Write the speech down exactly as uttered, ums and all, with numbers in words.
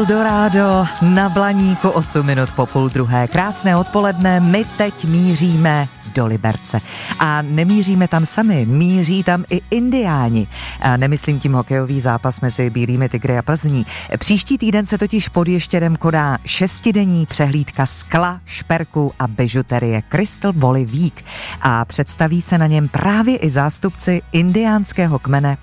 Eldorado na Blaníku, osm minut po půl druhé. Krásné odpoledne, my teď míříme do Liberce. A nemíříme tam sami, míří tam i Indiáni. A nemyslím tím hokejový zápas mezi Bílými tygry a Plzní. Příští týden se totiž pod Ještědem koná šestidenní přehlídka skla, šperku a bižuterie Crystal Valley Week. A představí se na něm právě i zástupci indiánského kmene